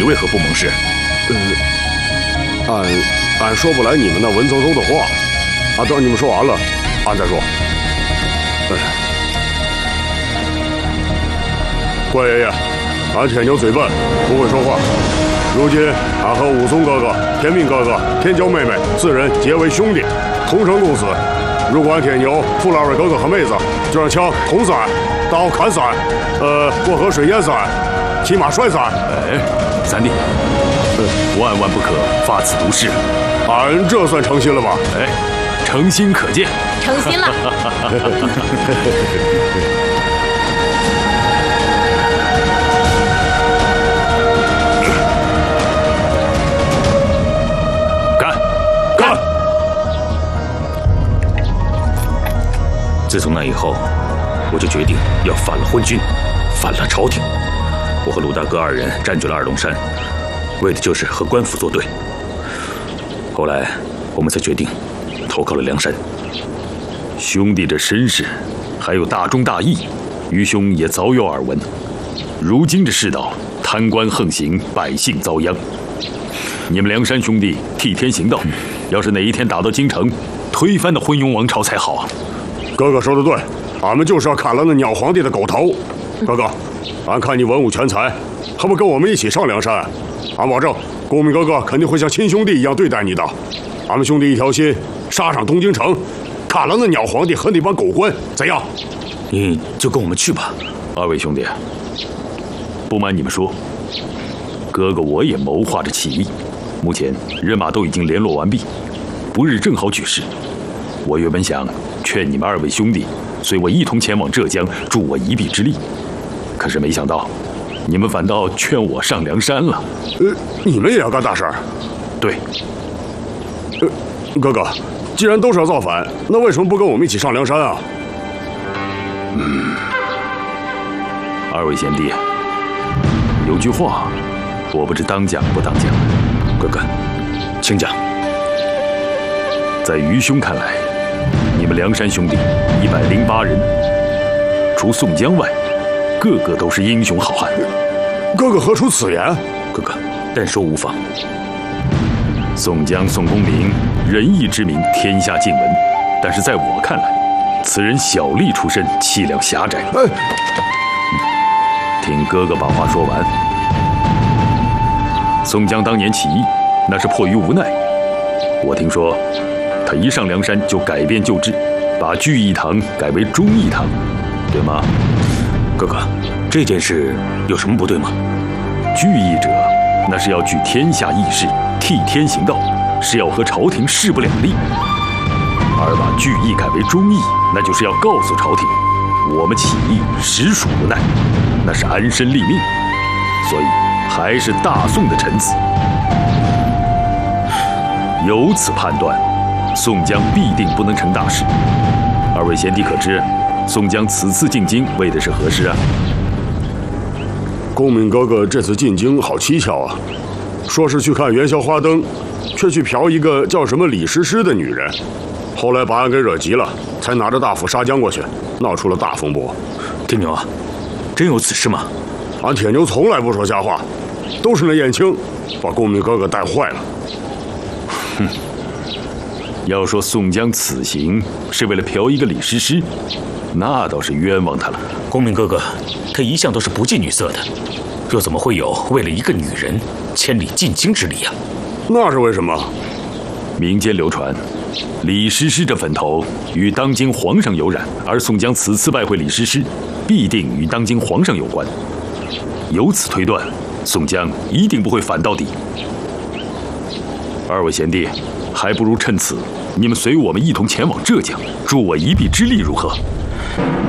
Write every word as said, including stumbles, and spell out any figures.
为何不盟誓？ 呃，俺俺说不来你们那文绉绉的话，啊，等你们说完了，俺再说。哎，关爷爷，俺天牛嘴笨，不会说话。如今俺和武松哥哥、天命哥哥、天骄妹妹四人结为兄弟，同生共死。如果俺天牛负了二位哥哥和妹子，就让枪捅死俺，刀砍死俺，呃，过河水淹死俺，骑马摔死俺。 哎，三弟，万万不可发此毒誓。 俺这算诚心了吧？ 哎，诚心可见。 诚心了。 干！干！自从那以后，我就决定要反了昏君，反了朝廷。我和鲁大哥二人占据了二龙山，为的就是和官府作对。后来我们才决定投靠了梁山。兄弟这身世，还有大忠大义，愚兄也早有耳闻。如今这世道，贪官横行，百姓遭殃。你们梁山兄弟替天行道，要是哪一天打到京城，推翻了昏庸王朝才好啊！ 哥哥说的对，俺们就是要砍了那鸟皇帝的狗头。哥哥，俺看你文武全才，还不跟我们一起上梁山？俺保证，公明哥哥肯定会像亲兄弟一样对待你的。俺们兄弟一条心，杀上东京城，砍了那鸟皇帝和那帮狗官，怎样？ 你就跟我们去吧。二位兄弟，不瞒你们说，哥哥我也谋划着起义，目前人马都已经联络完毕，不日正好举事。我原本想劝你们二位兄弟随我一同前往浙江，助我一臂之力，可是没想到你们反倒劝我上梁山了。 呃，你们也要干大事儿？ 对。 呃，哥哥，既然都是要造反，那为什么不跟我们一起上梁山啊？ 嗯，二位贤弟，有句话，我不知当讲不当讲。哥哥，请讲。在愚兄看来，你们梁山兄弟一百零八人，除宋江外，个个都是英雄好汉。 哥哥何出此言？ 哥哥，但说无妨。宋江、宋公明，仁义之名天下尽闻，但是在我看来，此人小吏出身，气量狭窄。哎，听哥哥把话说完。宋江当年起义，那是迫于无奈。我听说，他一上梁山就改变旧制，把聚义堂改为忠义堂，对吗？哥哥，这件事有什么不对吗？聚义者，那是要举天下义士，替天行道，是要和朝廷势不两立；而把聚义改为忠义，那就是要告诉朝廷，我们起义实属无奈，那是安身立命，所以还是大宋的臣子。由此判断，宋江必定不能成大事。二位贤弟可知，宋江此次进京为的是何事啊？ 公明哥哥这次进京好蹊跷啊，说是去看元宵花灯，却去嫖一个叫什么李师师的女人，后来把俺给惹急了，才拿着大斧杀将过去，闹出了大风波。 天牛啊，真有此事吗？ 俺铁牛从来不说瞎话，都是那燕青把公明哥哥带坏了。 哼，要说宋江此行是为了嫖一个李师师，那倒是冤枉他了。 公明哥哥，他一向都是不近女色的，又怎么会有为了一个女人千里进京之理呀？ 那是为什么？ 民间流传，李师师这坟头与当今皇上有染，而宋江此次拜会李师师，必定与当今皇上有关。由此推断，宋江一定不会反到底。二位贤弟，还不如趁此，你们随我们一同前往浙江，助我一臂之力，如何？